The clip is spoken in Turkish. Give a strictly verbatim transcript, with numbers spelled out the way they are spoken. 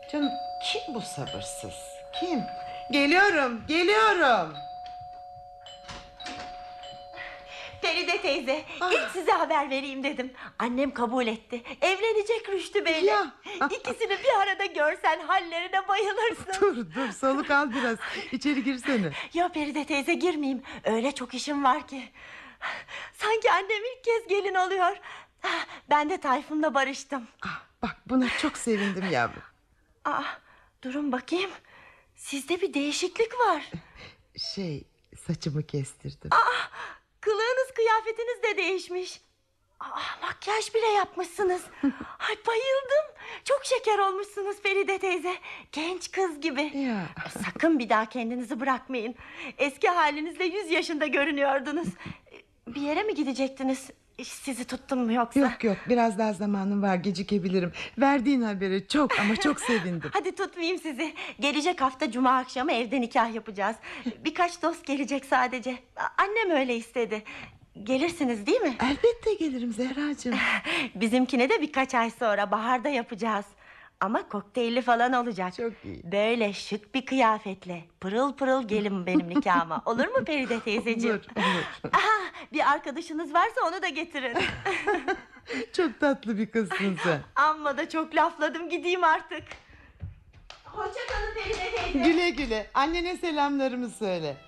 Canım, kim bu sabırsız? Kim? Geliyorum, geliyorum. Feride teyze, Ah. ilk size haber vereyim dedim. Annem kabul etti. Evlenecek Rüştü Bey'le. Ya. İkisini bir arada görsen hallerine bayılırsın. Dur dur, soluk al biraz. İçeri girsene. Ya Feride teyze, girmeyeyim. Öyle çok işim var ki. Sanki annem ilk kez gelin oluyor. Ben de Tayfun'la barıştım. Ah, bak, buna çok sevindim yavrum. Ah, durun bakayım. Sizde bir değişiklik var. Şey, saçımı kestirdim. Ah, kılığınız, kıyafetiniz de değişmiş. Ah, makyaj bile yapmışsınız. Ay, bayıldım. Çok şeker olmuşsunuz Feride teyze. Genç kız gibi. Ya. Sakın bir daha kendinizi bırakmayın. Eski halinizde yüz yaşında görünüyordunuz. Bir yere mi gidecektiniz? Sizi tuttum mu yoksa? Yok yok, biraz daha zamanım var, gecikebilirim. Verdiğin haberi çok ama çok sevindim. Hadi tutmayayım sizi. Gelecek hafta cuma akşamı evde nikah yapacağız. Birkaç dost gelecek sadece. Annem öyle istedi. Gelirsiniz değil mi? Elbette gelirim Zehracığım. Bizimkine de birkaç ay sonra baharda yapacağız. Ama kokteylli falan olacak. Çok iyi. Böyle şık bir kıyafetle pırıl pırıl gelin benim nikahıma. Olur mu Feride teyzeciğim? Olur, olur. Aha, bir arkadaşınız varsa onu da getirin. Çok tatlı bir kızsın sen. Amma da çok lafladım, gideyim artık. Hoşça kalın Feride teyze. Güle güle, annene selamlarımı söyle.